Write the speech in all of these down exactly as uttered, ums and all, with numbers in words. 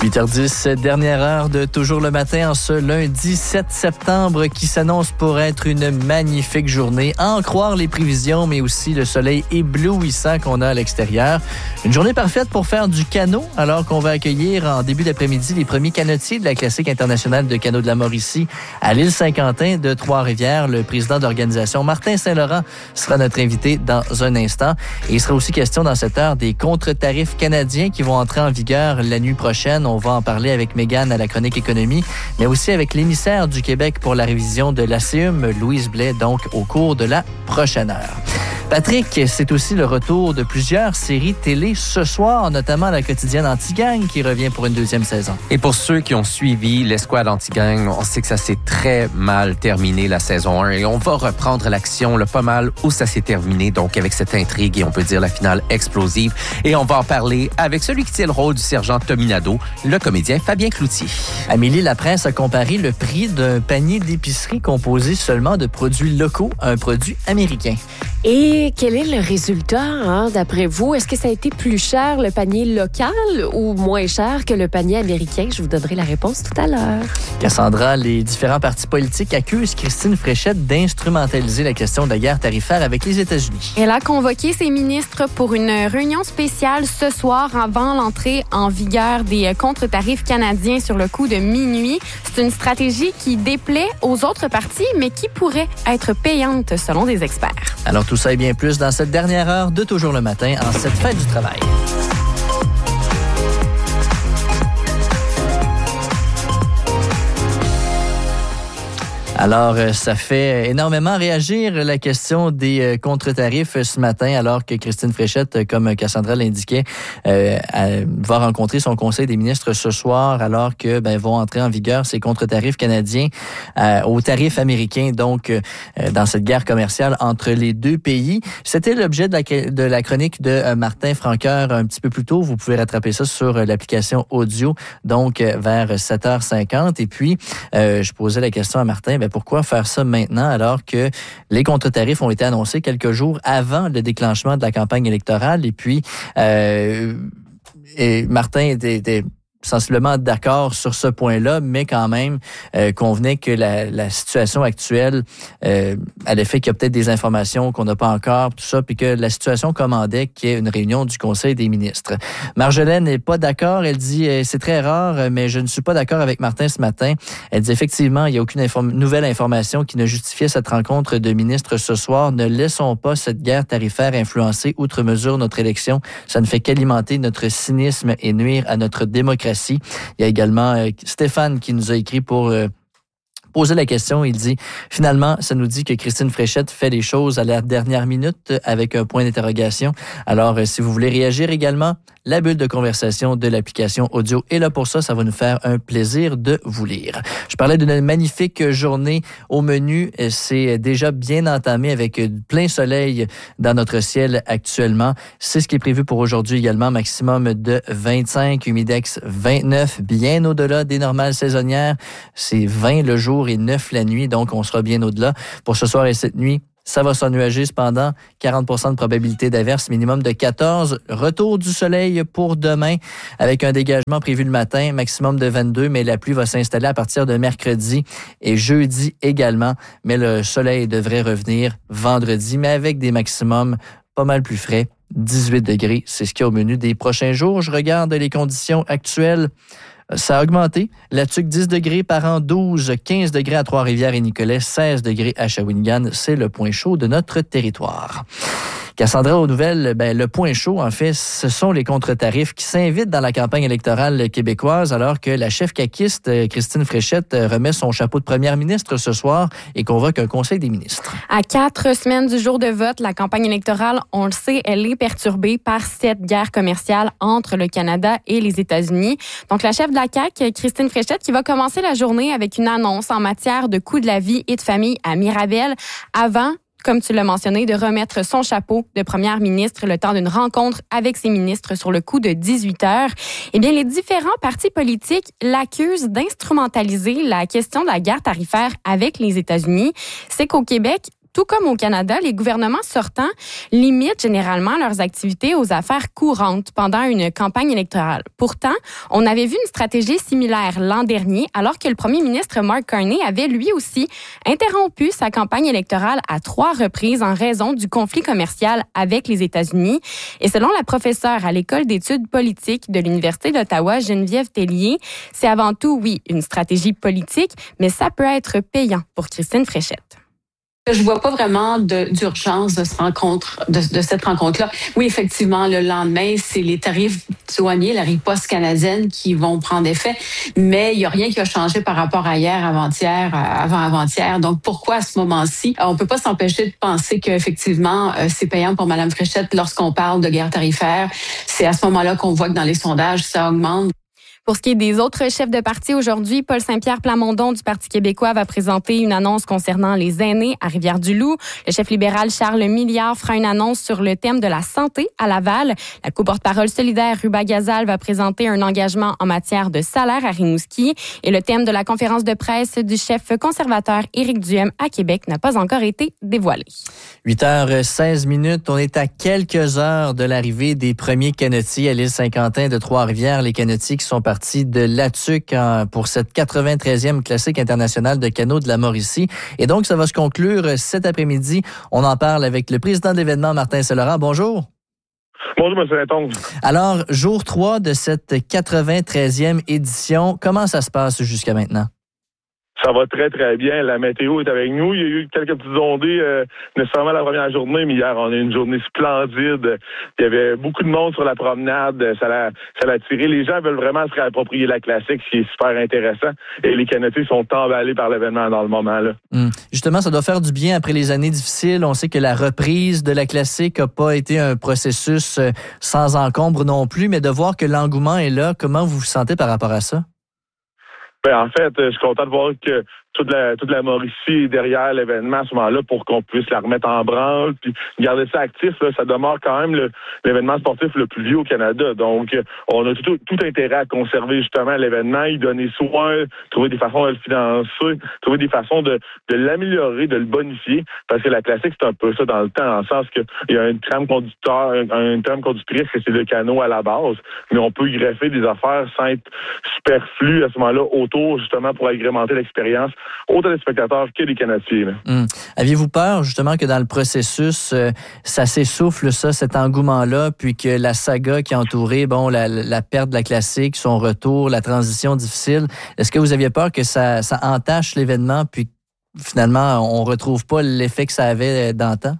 huit heures dix, dernière heure de Toujours le matin en ce lundi sept septembre qui s'annonce pour être une magnifique journée. À en croire les prévisions, mais aussi le soleil éblouissant qu'on a à l'extérieur. Une journée parfaite pour faire du canot, alors qu'on va accueillir en début d'après-midi les premiers canotiers de la Classique internationale de canot de la Mauricie à l'île Saint-Quentin de Trois-Rivières. Le président d'organisation, Martin Saint-Laurent, sera notre invité dans un instant. Et il sera aussi question dans cette heure des contre-tarifs canadiens qui vont entrer en vigueur la nuit prochaine. On va en parler avec Mégane à la chronique économie, mais aussi avec l'émissaire du Québec pour la révision de l'A C U M, Louise Blais, donc au cours de la prochaine heure. Patrick, c'est aussi le retour de plusieurs séries télé ce soir, notamment la quotidienne Anti-Gang qui revient pour une deuxième saison. Et pour ceux qui ont suivi l'Escouade Anti-Gang, on sait que ça s'est très mal terminé la saison un et on va reprendre l'action là, pas mal où ça s'est terminé, donc avec cette intrigue et on peut dire la finale explosive. Et on va en parler avec celui qui tient le rôle du sergent Tominado, le comédien Fabien Cloutier. Amélie Lapresse a comparé le prix d'un panier d'épicerie composé seulement de produits locaux à un produit américain. Et quel est le résultat, hein, d'après vous? Est-ce que ça a été plus cher, le panier local, ou moins cher que le panier américain? Je vous donnerai la réponse tout à l'heure. Cassandra, les différents partis politiques accusent Christine Fréchette d'instrumentaliser la question de la guerre tarifaire avec les États-Unis. Elle a convoqué ses ministres pour une réunion spéciale ce soir avant l'entrée en vigueur des contre-tarifs canadiens sur le coup de minuit. C'est une stratégie qui déplaît aux autres partis, mais qui pourrait être payante selon des experts. Alors tout ça et bien plus dans cette dernière heure de Toujours le matin en cette fête du travail. Alors, ça fait énormément réagir la question des contre-tarifs ce matin, alors que Christine Fréchette, comme Cassandra l'indiquait, euh, va rencontrer son conseil des ministres ce soir, alors que ben, vont entrer en vigueur ces contre-tarifs canadiens euh, aux tarifs américains, donc euh, dans cette guerre commerciale entre les deux pays. C'était l'objet de la, de la chronique de euh, Martin Franqueur un petit peu plus tôt. Vous pouvez rattraper ça sur l'application audio, donc vers sept heures cinquante. Et puis, euh, je posais la question à Martin, ben, pourquoi faire ça maintenant alors que les contre-tarifs ont été annoncés quelques jours avant le déclenchement de la campagne électorale? Et puis, euh, et Martin était, était sensiblement d'accord sur ce point-là, mais quand même euh, convenait que la, la situation actuelle euh, a l'effet qu'il y a peut-être des informations qu'on n'a pas encore, tout ça, puis que la situation commandait qu'il y ait une réunion du Conseil des ministres. Marjolaine n'est pas d'accord. Elle dit euh, c'est très rare, mais je ne suis pas d'accord avec Martin ce matin. Elle dit effectivement, il n'y a aucune inform- nouvelle information qui ne justifiait cette rencontre de ministres ce soir. Ne laissons pas cette guerre tarifaire influencer outre mesure notre élection. Ça ne fait qu'alimenter notre cynisme et nuire à notre démocratie. Il y a également euh, Stéphane qui nous a écrit pour euh, poser la question. Il dit, finalement, ça nous dit que Christine Fréchette fait les choses à la dernière minute avec un point d'interrogation. Alors, euh, si vous voulez réagir également, la bulle de conversation de l'application audio est là pour ça. Ça va nous faire un plaisir de vous lire. Je parlais d'une magnifique journée au menu. C'est déjà bien entamé avec plein soleil dans notre ciel actuellement. C'est ce qui est prévu pour aujourd'hui également. Maximum de vingt-cinq, humidex vingt-neuf, bien au-delà des normales saisonnières. C'est vingt le jour et neuf la nuit, donc on sera bien au-delà. Pour ce soir et cette nuit, ça va s'ennuager cependant. quarante pour cent de probabilité d'averse, minimum de quatorze. Retour du soleil pour demain avec un dégagement prévu le matin, maximum de vingt-deux, mais la pluie va s'installer à partir de mercredi et jeudi également. Mais le soleil devrait revenir vendredi, mais avec des maximums pas mal plus frais. dix-huit degrés, c'est ce qu'il y a au menu des prochains jours. Je regarde les conditions actuelles. Ça a augmenté. La Tuque, dix degrés, Parent, douze, quinze degrés à Trois-Rivières et Nicolet, seize degrés à Shawinigan. C'est le point chaud de notre territoire. Cassandra, aux nouvelles, ben, le point chaud, en fait, ce sont les contre-tarifs qui s'invitent dans la campagne électorale québécoise, alors que la chef caquiste, Christine Fréchette, remet son chapeau de première ministre ce soir et convoque un conseil des ministres. À quatre semaines du jour de vote, la campagne électorale, on le sait, elle est perturbée par cette guerre commerciale entre le Canada et les États-Unis. Donc, la chef de la C A Q, Christine Fréchette, qui va commencer la journée avec une annonce en matière de coût de la vie et de famille à Mirabel avant, comme tu l'as mentionné, de remettre son chapeau de première ministre le temps d'une rencontre avec ses ministres sur le coup de dix-huit heures. Eh bien, les différents partis politiques l'accusent d'instrumentaliser la question de la guerre tarifaire avec les États-Unis. C'est qu'au Québec, tout comme au Canada, les gouvernements sortants limitent généralement leurs activités aux affaires courantes pendant une campagne électorale. Pourtant, on avait vu une stratégie similaire l'an dernier, alors que le premier ministre Mark Carney avait lui aussi interrompu sa campagne électorale à trois reprises en raison du conflit commercial avec les États-Unis. Et selon la professeure à l'École d'études politiques de l'Université d'Ottawa, Geneviève Tellier, c'est avant tout, oui, une stratégie politique, mais ça peut être payant pour Christine Fréchette. Je vois pas vraiment de, d'urgence de, ce rencontre, de, de cette rencontre-là. Oui, effectivement, le lendemain, c'est les tarifs douaniers, la riposte canadienne qui vont prendre effet, mais il y a rien qui a changé par rapport à hier, avant-hier, avant-avant-hier. Donc, pourquoi à ce moment-ci? On peut pas s'empêcher de penser qu'effectivement, c'est payant pour Mme Fréchette lorsqu'on parle de guerre tarifaire. C'est à ce moment-là qu'on voit que dans les sondages, ça augmente. Pour ce qui est des autres chefs de parti aujourd'hui, Paul Saint-Pierre Plamondon du Parti québécois va présenter une annonce concernant les aînés à Rivière-du-Loup. Le chef libéral Charles Milliard fera une annonce sur le thème de la santé à Laval. La co-porte-parole solidaire Ruba Gazal va présenter un engagement en matière de salaire à Rimouski. Et le thème de la conférence de presse du chef conservateur Éric Duhem à Québec n'a pas encore été dévoilé. huit heures seize minutes, on est à quelques heures de l'arrivée des premiers canotiers à l'île Saint-Quentin de Trois-Rivières. Les canotiers qui sont partis de Latuc pour cette quatre-vingt-treizième classique internationale de canot de la Mauricie. Et donc, ça va se conclure cet après-midi. On en parle avec le président de l'événement, Martin Saint-Laurent. Bonjour. Bonjour, M. Letton. Alors, jour trois de cette quatre-vingt-treizième édition, comment ça se passe jusqu'à maintenant? Ça va très, très bien. La météo est avec nous. Il y a eu quelques petites ondées, euh, nécessairement la première journée, mais hier, on a eu une journée splendide. Il y avait beaucoup de monde sur la promenade. Ça l'a, ça l'a attiré. Les gens veulent vraiment se réapproprier la classique, ce qui est super intéressant. Et les canotiers sont emballés par l'événement dans le moment, là. Hum. Justement, ça doit faire du bien après les années difficiles. On sait que la reprise de la classique n'a pas été un processus sans encombre non plus, mais de voir que l'engouement est là, comment vous vous sentez par rapport à ça? Ben, en fait, je suis content de voir que toute la toute la Mauricie est derrière l'événement à ce moment-là pour qu'on puisse la remettre en branle puis garder ça actif. Là, ça demeure quand même le, l'événement sportif le plus vieux au Canada. Donc, on a tout, tout intérêt à conserver justement l'événement, y donner soin, trouver des façons de le financer, trouver des façons de, de l'améliorer, de le bonifier. Parce que la classique, c'est un peu ça dans le temps, dans le sens qu'il y a une trame conducteur, une trame conductrice que c'est le canot à la base, mais on peut y greffer des affaires sans être superflues à ce moment-là autour, justement, pour agrémenter l'expérience autant des spectateurs que des canotiers. Hum. Aviez-vous peur, justement, que dans le processus, euh, ça s'essouffle, ça, cet engouement-là, puis que la saga qui a entouré, bon, la, la perte de la classique, son retour, la transition difficile, est-ce que vous aviez peur que ça, ça entache l'événement, puis finalement, on retrouve pas l'effet que ça avait d'antan?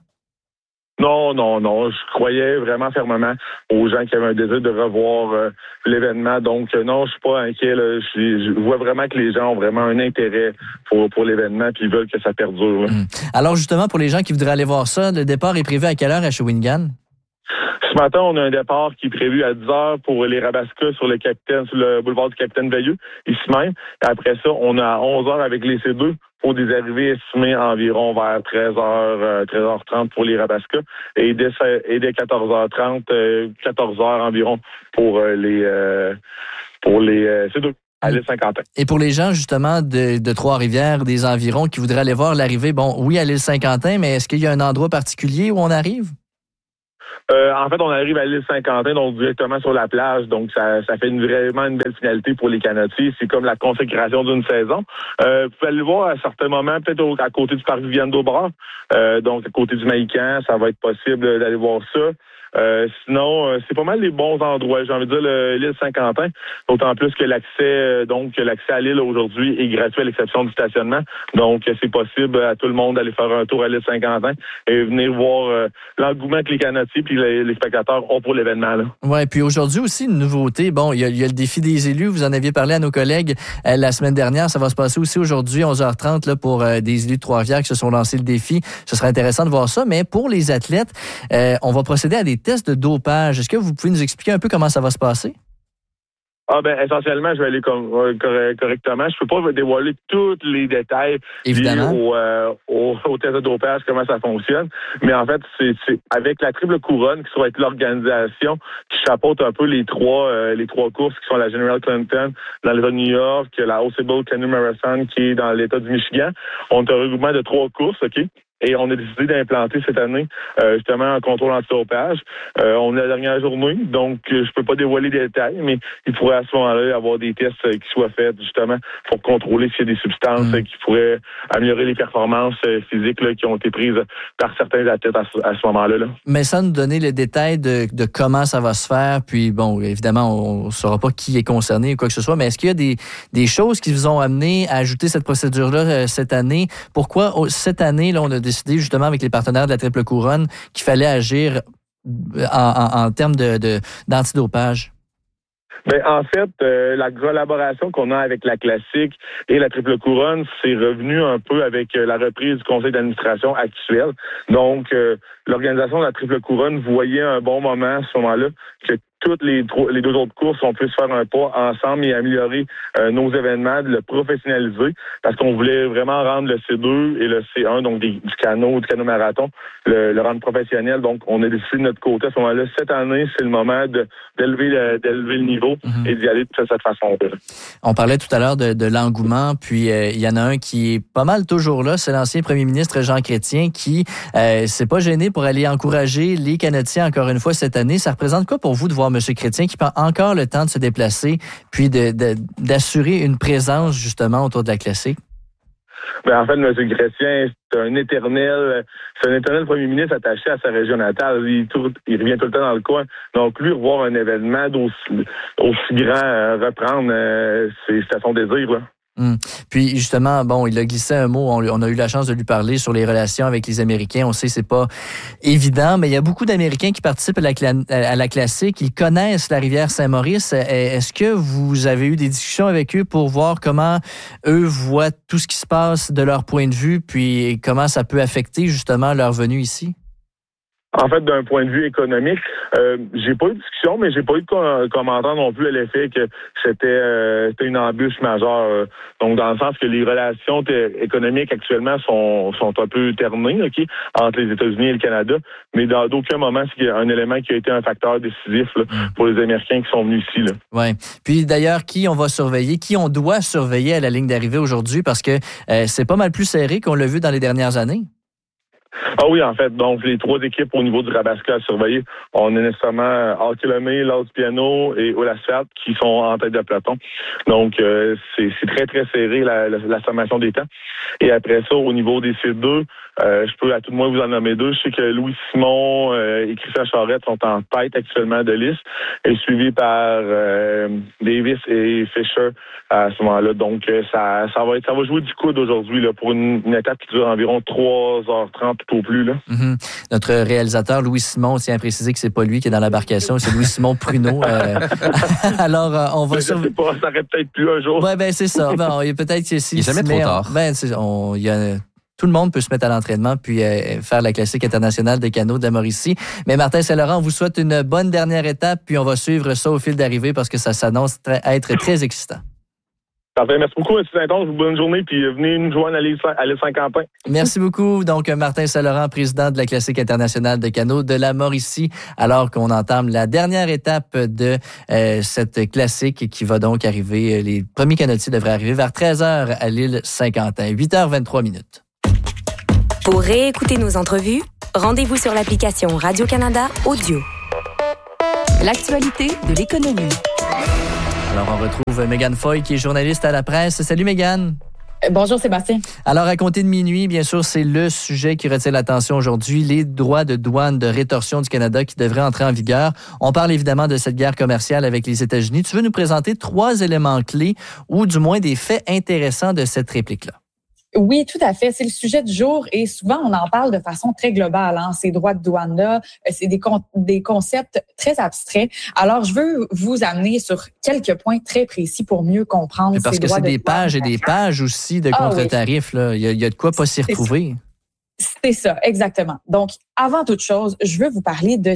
Non, non, non. Je croyais vraiment fermement aux gens qui avaient un désir de revoir euh, l'événement. Donc, euh, non, je suis pas inquiet. Là. Je, je vois vraiment que les gens ont vraiment un intérêt pour, pour l'événement puis ils veulent que ça perdure. Là. Mmh. Alors, justement, pour les gens qui voudraient aller voir ça, le départ est prévu à quelle heure à Shawinigan? Ce matin, on a un départ qui est prévu à dix heures pour les Rabascas sur le capitaine, sur le boulevard du Capitaine Veilleux, ici même. Et après ça, on a à onze heures avec les C deux pour des arrivées estimées environ vers treize heures, treize heures trente pour les Rabascas. Et dès, et dès quatorze heures trente, quatorze heures environ pour les, pour les C deux. À l'île Saint-Quentin. Et pour les gens, justement, de, de Trois-Rivières, des environs, qui voudraient aller voir l'arrivée, bon, oui, à l'île Saint-Quentin, mais est-ce qu'il y a un endroit particulier où on arrive? Euh, en fait, on arrive à l'île Saint-Quentin, donc directement sur la plage. Donc, ça, ça fait une, vraiment une belle finalité pour les canotiers. C'est comme la consécration d'une saison. Euh, vous pouvez aller le voir à certains moments, peut-être au, à côté du parc Viviane d'Aubras. Euh, donc, à côté du Maïcan, ça va être possible d'aller voir ça. Euh, sinon, euh, c'est pas mal les bons endroits. J'ai envie de dire le, l'île Saint-Quentin, d'autant plus que l'accès, euh, donc l'accès à l'île aujourd'hui est gratuit à l'exception du stationnement. Donc, c'est possible à tout le monde d'aller faire un tour à l'île Saint-Quentin et venir voir euh, l'engouement que les canotiers puis les, les spectateurs ont pour l'événement. Là. Ouais, puis aujourd'hui aussi une nouveauté. Bon, il y, y a le défi des élus. Vous en aviez parlé à nos collègues euh, la semaine dernière. Ça va se passer aussi aujourd'hui, onze heures trente, là, pour euh, des élus de Trois-Rivières qui se sont lancés le défi. Ce serait intéressant de voir ça. Mais pour les athlètes, euh, on va procéder à des tests de dopage. Est-ce que vous pouvez nous expliquer un peu comment ça va se passer? Ah ben essentiellement, je vais aller com- correctement. Je peux pas dévoiler tous les détails Évidemment. liés au, euh, au, au test de dopage, comment ça fonctionne. Mais en fait, c'est, c'est avec la triple couronne qui va être l'organisation qui chapeaute un peu les trois euh, les trois courses qui sont la General Clinton dans l'État de New York, la Ausable Canoe Marathon qui est dans l'État du Michigan. On a un regroupement de trois courses, OK? et on a décidé d'implanter cette année euh, justement un contrôle antidopage. Euh, on est la dernière journée, donc je peux pas dévoiler les détails, mais il pourrait à ce moment-là avoir des tests euh, qui soient faits justement pour contrôler s'il y a des substances mmh. euh, qui pourraient améliorer les performances euh, physiques là, qui ont été prises par certains athlètes à ce, à ce moment-là. Là. Mais sans nous donner les détails de, de comment ça va se faire, puis bon, évidemment, on ne saura pas qui est concerné ou quoi que ce soit, mais est-ce qu'il y a des, des choses qui vous ont amené à ajouter cette procédure-là euh, cette année? Pourquoi oh, cette année, là, on a décidé justement avec les partenaires de la Triple Couronne qu'il fallait agir en, en, en termes de, de, d'antidopage? Ben, en fait, euh, la collaboration qu'on a avec la Classique et la Triple Couronne, c'est revenu un peu avec euh, la reprise du conseil d'administration actuel. Donc, euh, l'organisation de la Triple Couronne voyait un bon moment à ce moment-là que toutes les, les deux autres courses, on puisse faire un pas ensemble et améliorer euh, nos événements, de le professionnaliser, parce qu'on voulait vraiment rendre le C deux et le C un, donc des, du canot, du canot marathon, le, le rendre professionnel. Donc, on a décidé de notre côté à ce moment-là. Cette année, c'est le moment de, d'élever, le, d'élever le niveau mm-hmm. et d'y aller de cette façon-là. On parlait tout à l'heure de, de l'engouement, puis euh, il y en a un qui est pas mal toujours là, c'est l'ancien premier ministre Jean Chrétien qui euh, s'est pas gêné pour aller encourager les canotiers encore une fois cette année. Ça représente quoi pour vous de voir M. Chrétien qui prend encore le temps de se déplacer puis de, de, d'assurer une présence justement autour de la Classique? Ben, en fait, M. Chrétien, c'est un éternel, c'est un éternel premier ministre attaché à sa région natale. Il, tout, il revient tout le temps dans le coin. Donc, lui, revoir un événement d'aussi, aussi grand, euh, reprendre, euh, c'est, c'est à son désir, là. Hum. Puis justement, bon, il a glissé un mot, on, on a eu la chance de lui parler sur les relations avec les Américains. On sait que c'est pas évident, mais il y a beaucoup d'Américains qui participent à la, à la Classique. Ils connaissent la rivière Saint-Maurice. Est-ce que vous avez eu des discussions avec eux pour voir comment eux voient tout ce qui se passe de leur point de vue, puis comment ça peut affecter justement leur venue ici? En fait, d'un point de vue économique, euh, j'ai pas eu de discussion, mais j'ai pas eu de com- commentaire non plus à l'effet que c'était, euh, c'était une embûche majeure. Euh, donc, dans le sens que les relations t- économiques actuellement sont, sont un peu ternées, ok, entre les États-Unis et le Canada, mais dans d'aucun moment, c'est un élément qui a été un facteur décisif là, pour les Américains qui sont venus ici. Là. Ouais. Puis d'ailleurs, qui on va surveiller, qui on doit surveiller à la ligne d'arrivée aujourd'hui, parce que euh, c'est pas mal plus serré qu'on l'a vu dans les dernières années. Ah oui, en fait, donc les trois équipes au niveau du Rabasca à surveiller, on a nécessairement Alquilomé, Lourdes Piano et Olasfat qui sont en tête de peloton. Donc, euh, c'est, c'est très, très serré la, la, la sommation des temps. Et après ça, au niveau des C deux, euh, je peux à tout le moins vous en nommer deux. Je sais que Louis Simon euh, et Christian Charette sont en tête actuellement de liste, et suivi par euh, Davis et Fisher à ce moment-là. Donc, euh, ça, ça va être, ça va jouer du coude aujourd'hui là, pour une, une étape qui dure environ trois heures trente tout au plus. Là. Mm-hmm. Notre réalisateur Louis Simon tient à préciser que c'est pas lui qui est dans l'embarcation, c'est Louis Simon Pruneau. Euh... Alors, euh, on va sur... Je sais pas, ça aurait peut-être plus un jour. Ouais, ben c'est ça. Ben, il y a peut-être que si. Il n'est jamais trop tard. On... Ben, c'est, on, il y a... Tout le monde peut se mettre à l'entraînement puis euh, faire la classique internationale de canot de la Mauricie. Mais Martin Saint-Laurent, on vous souhaite une bonne dernière étape, puis on va suivre ça au fil d'arrivée parce que ça s'annonce très, être très excitant. Parfait. Merci beaucoup, M. Saint-Onge. Bonne journée, puis venez nous joindre à l'île Saint-Quentin. Merci beaucoup. Donc, Martin Saint-Laurent, président de la Classique internationale de canot de la Mauricie, alors qu'on entame la dernière étape de euh, cette classique qui va donc arriver. Les premiers canotiers devraient arriver vers treize heures à l'île Saint-Quentin. huit heures vingt-trois minutes. Pour réécouter nos entrevues, rendez-vous sur l'application Radio-Canada Audio. L'actualité de l'économie. Alors, on retrouve Mégane Foy, qui est journaliste à la presse. Salut, Mégane. Bonjour Sébastien. Alors, à compter de minuit, bien sûr, c'est le sujet qui retient l'attention aujourd'hui, les droits de douane de rétorsion du Canada qui devraient entrer en vigueur. On parle évidemment de cette guerre commerciale avec les États-Unis. Tu veux nous présenter trois éléments clés ou du moins des faits intéressants de cette réplique-là? Oui, tout à fait. C'est le sujet du jour et souvent, on en parle de façon très globale. Hein. Ces droits de douane-là, c'est des, con- des concepts très abstraits. Alors, je veux vous amener sur quelques points très précis pour mieux comprendre parce ces que droits c'est de des douane. pages et des pages aussi de ah, contre-tarifs. Là. Il y a, il y a de quoi pas s'y retrouver. C'est ça, exactement. Donc, avant toute chose, je veux vous parler de cette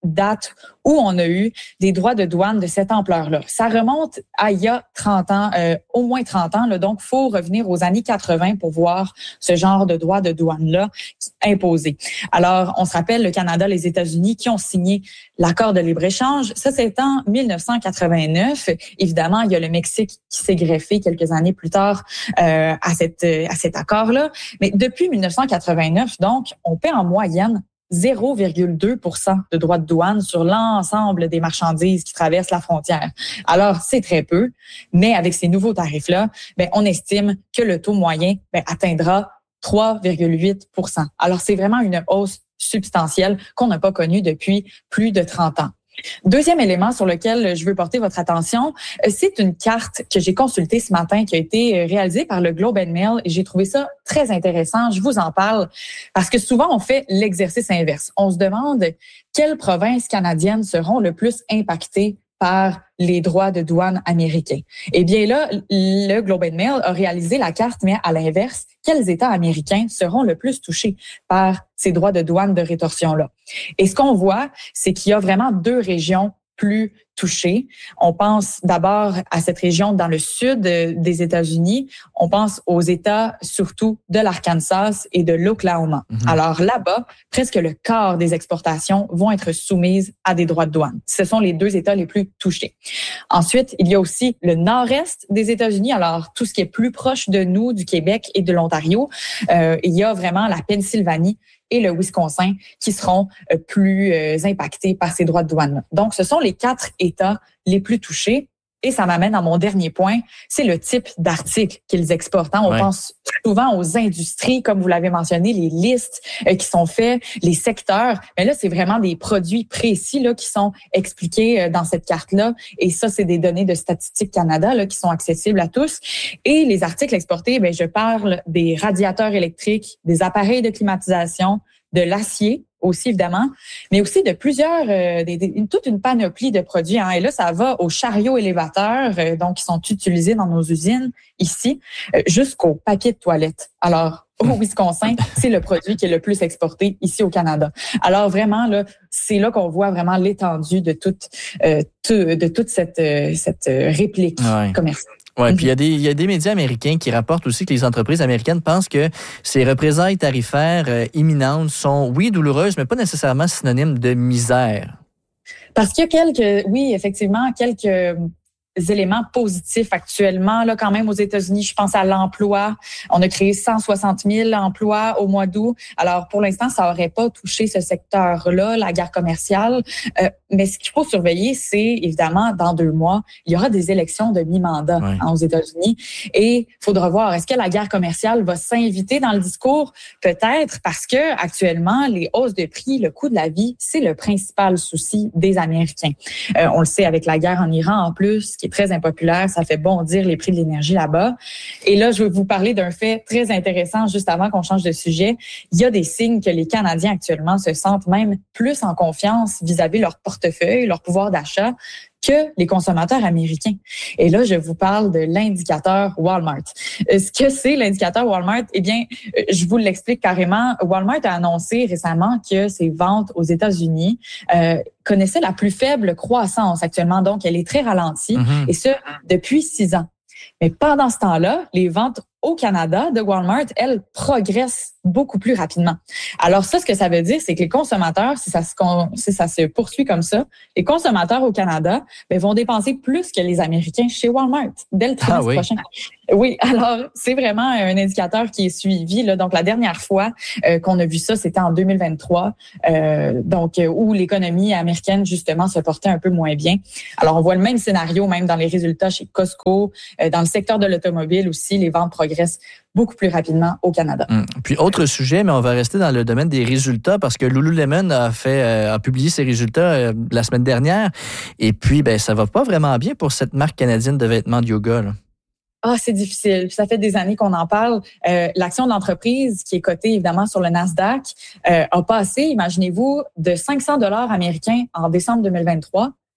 date où on a eu des droits de douane de cette ampleur-là. Ça remonte à il y a trente ans, euh, au moins trente ans. Là, donc, il faut revenir aux années quatre-vingts pour voir ce genre de droits de douane-là imposés. Alors, on se rappelle le Canada, les États-Unis qui ont signé l'accord de libre-échange. Ça, c'est en dix-neuf cent quatre-vingt-neuf. Évidemment, il y a le Mexique qui s'est greffé quelques années plus tard euh, à, cette, à cet accord-là. Mais depuis dix-neuf cent quatre-vingt-neuf, donc, on paie en moyenne zéro virgule deux pour cent de droits de douane sur l'ensemble des marchandises qui traversent la frontière. Alors, c'est très peu, mais avec ces nouveaux tarifs-là, ben, on estime que le taux moyen ben, atteindra trois virgule huit pour cent. Alors, c'est vraiment une hausse substantielle qu'on n'a pas connue depuis plus de trente ans. Deuxième élément sur lequel je veux porter votre attention, c'est une carte que j'ai consultée ce matin qui a été réalisée par le Globe and Mail et j'ai trouvé ça très intéressant. Je vous en parle parce que souvent on fait l'exercice inverse. On se demande quelles provinces canadiennes seront le plus impactées par les droits de douane américains. Eh bien là, le Globe and Mail a réalisé la carte, mais à l'inverse, quels États américains seront le plus touchés par ces droits de douane de rétorsion-là? Et ce qu'on voit, c'est qu'il y a vraiment deux régions plus touchées. On pense d'abord à cette région dans le sud des États-Unis. On pense aux États surtout de l'Arkansas et de l'Oklahoma. Mm-hmm. Alors là-bas, presque le quart des exportations vont être soumises à des droits de douane. Ce sont les deux États les plus touchés. Ensuite, il y a aussi le nord-est des États-Unis. Alors, tout ce qui est plus proche de nous, du Québec et de l'Ontario. Euh, il y a vraiment la Pennsylvanie et le Wisconsin qui seront plus impactés par ces droits de douane. Donc, ce sont les quatre États les plus touchés. Et ça m'amène à mon dernier point, c'est le type d'articles qu'ils exportent. Hein. On ouais. pense souvent aux industries, comme vous l'avez mentionné, les listes euh, qui sont faites, les secteurs. Mais là, c'est vraiment des produits précis là qui sont expliqués euh, dans cette carte-là. Et ça, c'est des données de Statistique Canada là, qui sont accessibles à tous. Et les articles exportés, ben, je parle des radiateurs électriques, des appareils de climatisation, de l'acier aussi, évidemment, mais aussi de plusieurs, euh, des, des, toute une panoplie de produits. Hein. Et là, ça va aux chariots élévateurs, euh, donc qui sont utilisés dans nos usines ici, euh, jusqu'au papier de toilette. Alors, au Wisconsin, c'est le produit qui est le plus exporté ici au Canada. Alors, vraiment, là, c'est là qu'on voit vraiment l'étendue de toute, euh, tout, de toute cette, euh, cette réplique ouais. commerciale. Oui, puis il y a des il y a des médias américains qui rapportent aussi que les entreprises américaines pensent que ces représailles tarifaires euh, imminentes sont, oui, douloureuses, mais pas nécessairement synonymes de misère. Parce qu'il y a quelques, oui, effectivement, quelques éléments positifs actuellement, là, quand même aux États-Unis. Je pense à l'emploi. On a créé cent soixante mille emplois au mois d'août. Alors, pour l'instant, ça n'aurait pas touché ce secteur-là, la guerre commerciale. Euh, mais ce qu'il faut surveiller, c'est évidemment, dans deux mois, il y aura des élections de mi-mandat ouais. hein, aux États-Unis. Et il faudra voir, est-ce que la guerre commerciale va s'inviter dans le discours? Peut-être, parce que actuellement, les hausses de prix, le coût de la vie, c'est le principal souci des Américains. Euh, on le sait avec la guerre en Iran en plus, qui est très impopulaire, ça fait bondir les prix de l'énergie là-bas. Et là, je veux vous parler d'un fait très intéressant juste avant qu'on change de sujet. Il y a des signes que les Canadiens actuellement se sentent même plus en confiance vis-à-vis leur portefeuille, leur pouvoir d'achat, que les consommateurs américains. Et là, je vous parle de l'indicateur Walmart. Ce que c'est l'indicateur Walmart, eh bien, je vous l'explique carrément. Walmart a annoncé récemment que ses ventes aux États-Unis euh, connaissaient la plus faible croissance actuellement. Donc, elle est très ralentie, mm-hmm. et ce, depuis six ans. Mais pendant ce temps-là, les ventes au Canada de Walmart, elles progressent beaucoup plus rapidement. Alors ça, ce que ça veut dire, c'est que les consommateurs, si ça se, si ça se poursuit comme ça, les consommateurs au Canada ben, vont dépenser plus que les Américains chez Walmart dès le trimestre ah, oui. prochain. Oui, alors c'est vraiment un indicateur qui est suivi. Là. Donc la dernière fois euh, qu'on a vu ça, c'était en deux mille vingt-trois, euh, donc euh, où l'économie américaine justement se portait un peu moins bien. Alors on voit le même scénario même dans les résultats chez Costco, euh, dans le secteur de l'automobile aussi, les ventes progressent beaucoup plus rapidement au Canada. Hum. Puis autre sujet, mais on va rester dans le domaine des résultats parce que Lululemon a fait euh, a publié ses résultats euh, la semaine dernière et puis ben ça va pas vraiment bien pour cette marque canadienne de vêtements de yoga là. Ah, c'est difficile. Ça fait des années qu'on en parle. Euh, l'action d'entreprise, qui est cotée évidemment sur le Nasdaq, euh, a passé, imaginez-vous, de cinq cents dollars américains en décembre deux mille vingt-trois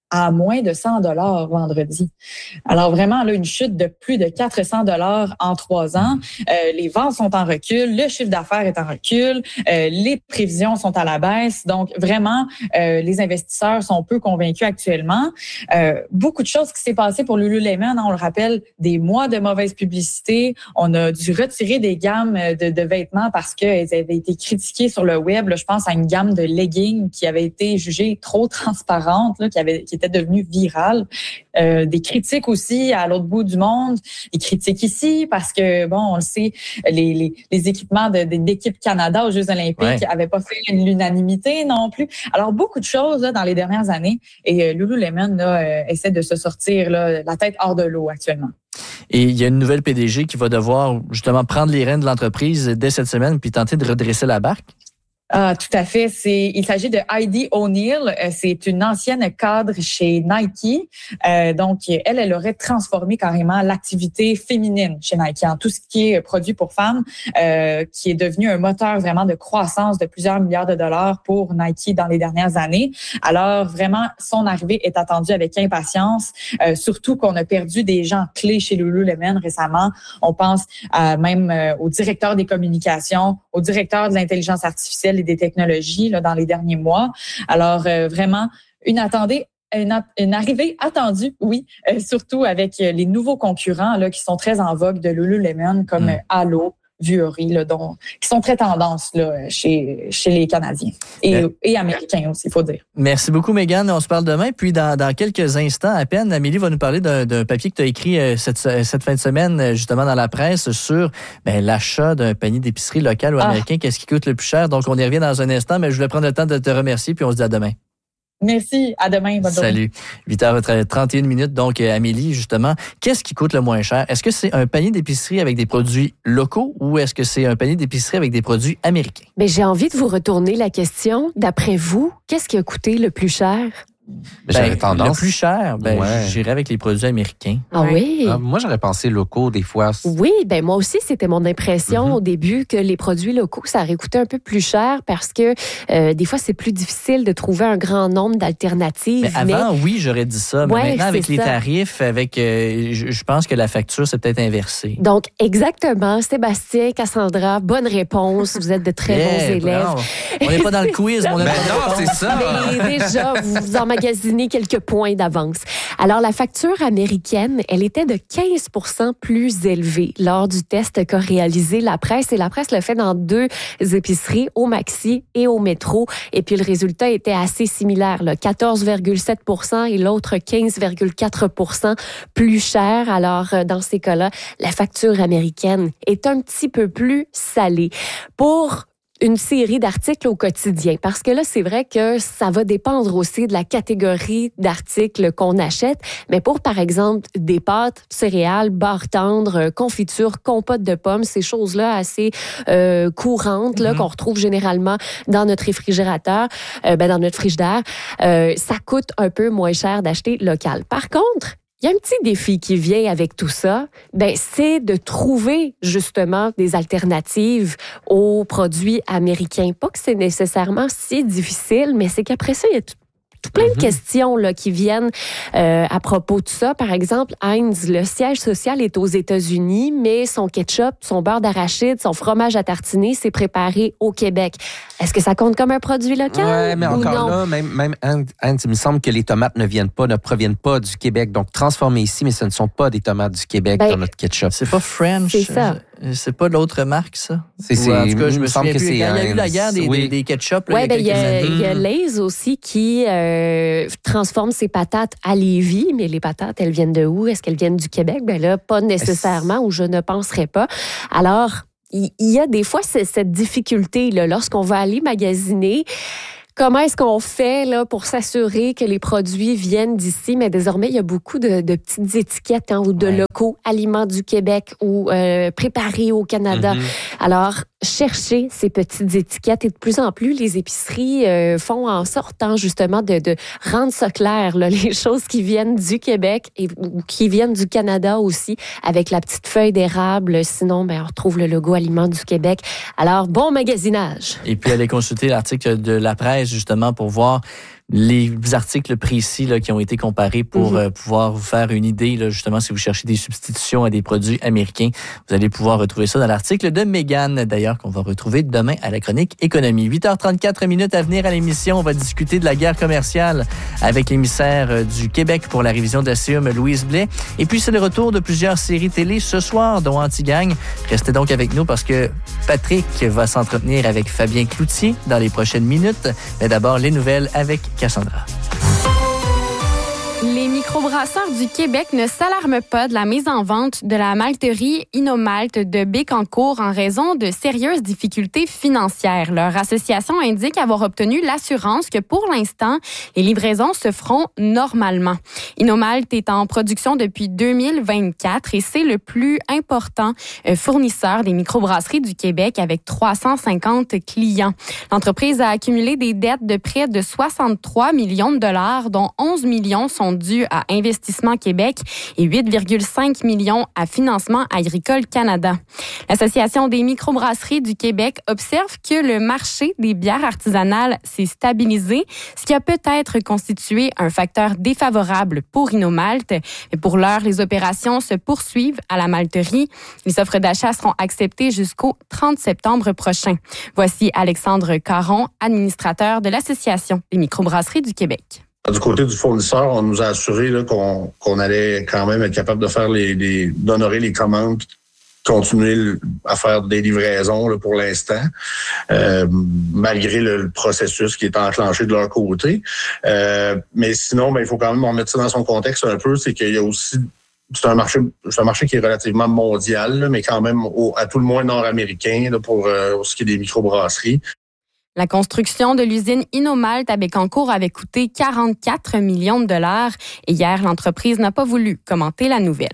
à moins de cent dollars vendredi. Alors vraiment, là, une chute de plus de quatre cents dollars en trois ans. Euh, les ventes sont en recul, le chiffre d'affaires est en recul, euh, les prévisions sont à la baisse. Donc vraiment, euh, les investisseurs sont peu convaincus actuellement. Euh, beaucoup de choses qui s'est passé pour Lululemon, hein, on le rappelle, des mois de mauvaise publicité. On a dû retirer des gammes de, de vêtements parce qu'elles avaient été critiquées sur le web. Là, je pense à une gamme de leggings qui avait été jugée trop transparente, là, qui avait qui était devenue virale. Euh, des critiques aussi à l'autre bout du monde, des critiques ici parce que, bon, on le sait, les, les, les équipements de, de, d'équipe Canada aux Jeux olympiques n'avaient ouais. pas fait l'unanimité non plus. Alors, beaucoup de choses là, dans les dernières années et euh, Lululemon là, euh, essaie de se sortir là, la tête hors de l'eau actuellement. Et il y a une nouvelle P D G qui va devoir justement prendre les rênes de l'entreprise dès cette semaine puis tenter de redresser la barque. Ah, tout à fait. C'est, il s'agit de Heidi O'Neill. C'est une ancienne cadre chez Nike. Euh, donc, elle, elle aurait transformé carrément l'activité féminine chez Nike en tout ce qui est produit pour femmes, euh, qui est devenu un moteur vraiment de croissance de plusieurs milliards de dollars pour Nike dans les dernières années. Alors, vraiment, son arrivée est attendue avec impatience, euh, surtout qu'on a perdu des gens clés chez Lululemon récemment. On pense à, même euh, au directeur des communications, au directeur de l'intelligence artificielle et des technologies là, dans les derniers mois. Alors, euh, vraiment, une attendée, une, une arrivée attendue, oui, euh, surtout avec les nouveaux concurrents là, qui sont très en vogue de Lululemon, comme mmh. Halo, Vuori, là, dont, qui sont très tendance là, chez, chez les Canadiens et, euh, et Américains aussi, il faut dire. Merci beaucoup, Mégane. On se parle demain. Puis, dans, dans quelques instants à peine, Amélie va nous parler d'un, d'un papier que tu as écrit euh, cette, cette fin de semaine, justement, dans la presse, sur ben, l'achat d'un panier d'épicerie local ou américain. Ah. Qu'est-ce qui coûte le plus cher? Donc, on y revient dans un instant, mais je voulais prendre le temps de te remercier, puis on se dit à demain. Merci. À demain. Bonne journée. Salut. huit heures trente et une minutes. Donc, Amélie, justement, qu'est-ce qui coûte le moins cher? Est-ce que c'est un panier d'épicerie avec des produits locaux ou est-ce que c'est un panier d'épicerie avec des produits américains? Bien, j'ai envie de vous retourner la question. D'après vous, qu'est-ce qui a coûté le plus cher? Ben, le plus cher, ben, ouais. j'irais avec les produits américains. Ah oui? Ah, moi, j'aurais pensé locaux des fois. Oui, ben moi aussi, c'était mon impression mm-hmm. au début que les produits locaux, ça aurait coûté un peu plus cher parce que euh, des fois, c'est plus difficile de trouver un grand nombre d'alternatives. Mais avant, mais... oui, j'aurais dit ça. Mais ouais, maintenant, avec les ça. tarifs, avec, euh, je, je pense que la facture, c'est peut-être inversé. Donc, exactement. Sébastien, Cassandra, bonne réponse. Vous êtes de très yeah, bons élèves. Non, on n'est pas dans le quiz. On est ben non, c'est ça. Mais déjà, vous vous en magasiner quelques points d'avance. Alors, la facture américaine, elle était de quinze pour cent plus élevée lors du test qu'a réalisé la presse. Et la presse l'a fait dans deux épiceries, au Maxi et au Métro. Et puis, le résultat était assez similaire, là, quatorze virgule sept pour cent et l'autre quinze virgule quatre pour cent plus cher. Alors, dans ces cas-là, la facture américaine est un petit peu plus salée. Pour une série d'articles au quotidien. Parce que là, c'est vrai que ça va dépendre aussi de la catégorie d'articles qu'on achète. Mais pour, par exemple, des pâtes, céréales, barres tendres, confitures, compotes de pommes, ces choses-là assez euh, courantes, là, mm-hmm. qu'on retrouve généralement dans notre réfrigérateur, euh, ben, dans notre frigidaire, euh, ça coûte un peu moins cher d'acheter local. Par contre, il y a un petit défi qui vient avec tout ça, ben c'est de trouver justement des alternatives aux produits américains. Pas que c'est nécessairement si difficile, mais c'est qu'après ça, il y a tout Tout plein de mm-hmm. questions là, qui viennent euh, à propos de ça. Par exemple, Heinz, le siège social est aux États-Unis, mais son ketchup, son beurre d'arachide, son fromage à tartiner, c'est préparé au Québec. Est-ce que ça compte comme un produit local? Oui, mais encore non? là, même, même Heinz, il me semble que les tomates ne viennent pas, ne proviennent pas du Québec. Donc, transformées ici, mais ce ne sont pas des tomates du Québec ben, dans notre ketchup. C'est pas French. C'est ça. C'est pas l'autre marque, ça? C'est, c'est, en tout cas, je me souviens que plus. c'est Il y a eu la guerre des, oui. des, des ketchup. Oui, il y a, ben, il y a Lay's aussi qui euh, transforme ses patates à Lévis. Mais les patates, elles viennent de où? Est-ce qu'elles viennent du Québec? Ben là, pas nécessairement, ou je ne penserais pas. Alors, il y a des fois cette difficulté là, lorsqu'on va aller magasiner. Comment est-ce qu'on fait là, pour s'assurer que les produits viennent d'ici? Mais désormais, il y a beaucoup de, de petites étiquettes hein, ou de ouais. locaux, aliments du Québec ou euh, préparés au Canada. Mm-hmm. Alors, cherchez ces petites étiquettes et de plus en plus, les épiceries euh, font en sorte hein, justement de, de rendre ça clair, là, les choses qui viennent du Québec et ou qui viennent du Canada aussi, avec la petite feuille d'érable. Sinon, ben, on retrouve le logo Aliments du Québec. Alors, bon magasinage. Et puis, allez consulter l'article de la presse justement pour voir les articles précis là, qui ont été comparés pour mm-hmm. euh, pouvoir vous faire une idée, là, justement, si vous cherchez des substitutions à des produits américains. Vous allez pouvoir retrouver ça dans l'article de Mégane, d'ailleurs, qu'on va retrouver demain à la chronique économie. huit heures trente-quatre minutes à venir à l'émission. On va discuter de la guerre commerciale avec l'émissaire du Québec pour la révision de la C E U M, Louise Blais. Et puis, c'est le retour de plusieurs séries télé ce soir, dont Anti-Gang. Restez donc avec nous parce que Patrick va s'entretenir avec Fabien Cloutier dans les prochaines minutes. Mais d'abord, les nouvelles avec Cassandra. Les microbrasseurs du Québec ne s'alarment pas de la mise en vente de la malterie Innomalt de Bécancour en raison de sérieuses difficultés financières. Leur association indique avoir obtenu l'assurance que pour l'instant, les livraisons se feront normalement. Innomalt est en production depuis deux mille vingt-quatre et c'est le plus important fournisseur des microbrasseries du Québec avec trois cent cinquante clients. L'entreprise a accumulé des dettes de près de soixante-trois millions de dollars, dont onze millions sont dus à Investissement Québec et huit virgule cinq millions à Financement Agricole Canada. L'Association des microbrasseries du Québec observe que le marché des bières artisanales s'est stabilisé, ce qui a peut-être constitué un facteur défavorable pour Innomalt. Mais pour l'heure, les opérations se poursuivent à la malterie. Les offres d'achat seront acceptées jusqu'au trente septembre prochain. Voici Alexandre Caron, administrateur de l'Association des microbrasseries du Québec. Du côté du fournisseur, on nous a assuré là, qu'on, qu'on allait quand même être capable de faire les, les d'honorer les commandes, continuer à faire des livraisons là, pour l'instant, euh, malgré le, le processus qui est enclenché de leur côté. Euh, mais sinon, ben, il faut quand même remettre ça dans son contexte un peu, c'est qu'il y a aussi c'est un marché, c'est un marché qui est relativement mondial, là, mais quand même au, à tout le moins nord-américain là, pour, euh, pour ce qui est des microbrasseries. La construction de l'usine Innomalt à Bécancour avait coûté quarante-quatre millions de dollars et hier, l'entreprise n'a pas voulu commenter la nouvelle.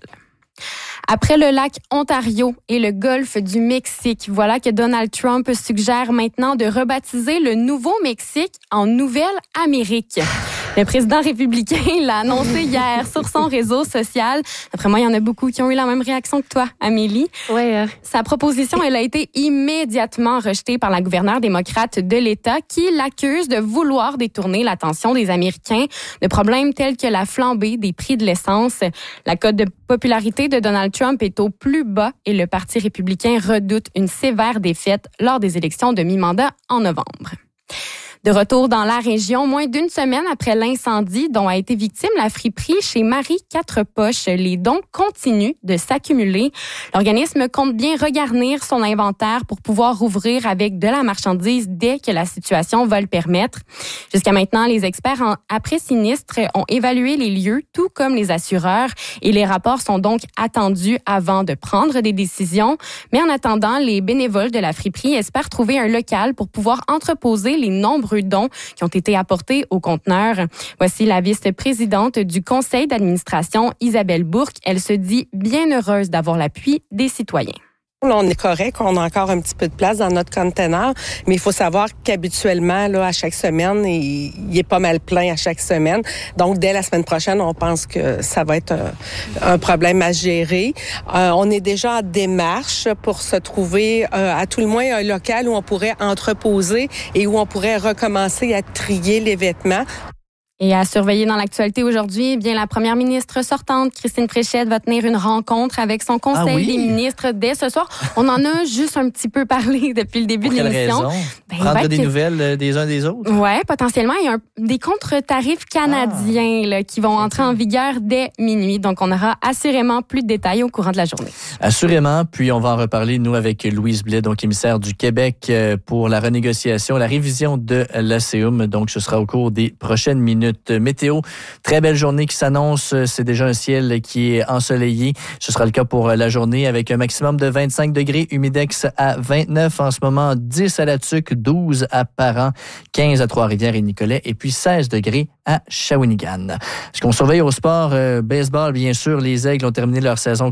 Après le lac Ontario et le golfe du Mexique, voilà que Donald Trump suggère maintenant de rebaptiser le Nouveau-Mexique en Nouvelle-Amérique. Le président républicain l'a annoncé hier sur son réseau social. Après moi, il y en a beaucoup qui ont eu la même réaction que toi, Amélie. Ouais. Euh... Sa proposition, elle a été immédiatement rejetée par la gouverneure démocrate de l'État qui l'accuse de vouloir détourner l'attention des Américains de problèmes tels que la flambée des prix de l'essence. La cote de popularité de Donald Trump est au plus bas et le Parti républicain redoute une sévère défaite lors des élections de mi-mandat en novembre. De retour dans la région, moins d'une semaine après l'incendie dont a été victime la friperie chez Marie Quatre-Poches, les dons continuent de s'accumuler. L'organisme compte bien regarnir son inventaire pour pouvoir rouvrir avec de la marchandise dès que la situation va le permettre. Jusqu'à maintenant, les experts en après-sinistre ont évalué les lieux, tout comme les assureurs, et les rapports sont donc attendus avant de prendre des décisions. Mais en attendant, les bénévoles de la friperie espèrent trouver un local pour pouvoir entreposer les nombreux dons qui ont été apportés au conteneur. Voici la vice-présidente du conseil d'administration, Isabelle Bourque. Elle se dit bien heureuse d'avoir l'appui des citoyens. Là, on est correct, on a encore un petit peu de place dans notre conteneur, mais il faut savoir qu'habituellement, là, à chaque semaine, il, il est pas mal plein à chaque semaine. Donc, dès la semaine prochaine, on pense que ça va être un, un problème à gérer. Euh, on est déjà en démarche pour se trouver, euh, à tout le moins, un local où on pourrait entreposer et où on pourrait recommencer à trier les vêtements. Et à surveiller dans l'actualité aujourd'hui, eh bien la première ministre sortante, Christine Fréchette, va tenir une rencontre avec son conseil ah oui? des ministres dès ce soir. On en a juste un petit peu parlé depuis le début Pour de l'émission. Quelle raison? Ben, Prendre des que... nouvelles des uns des autres? Oui, potentiellement. Il y a un, des contre-tarifs canadiens ah. là, qui vont entrer en vigueur dès minuit. Donc, on aura assurément plus de détails au courant de la journée. Assurément. Puis, on va en reparler, nous, avec Louise Blais, donc émissaire du Québec pour la renégociation, la révision de l'A C E U M. Donc, ce sera au cours des prochaines minutes. Météo, très belle journée qui s'annonce. C'est déjà un ciel qui est ensoleillé. Ce sera le cas pour la journée avec un maximum de vingt-cinq degrés, humidex à vingt-neuf en ce moment, dix à La Tuque, douze à Parent, quinze à Trois-Rivières et Nicolet et puis seize degrés à Shawinigan. Est-ce qu'on surveille au sport? Euh, baseball, bien sûr, les Aigles ont terminé leur saison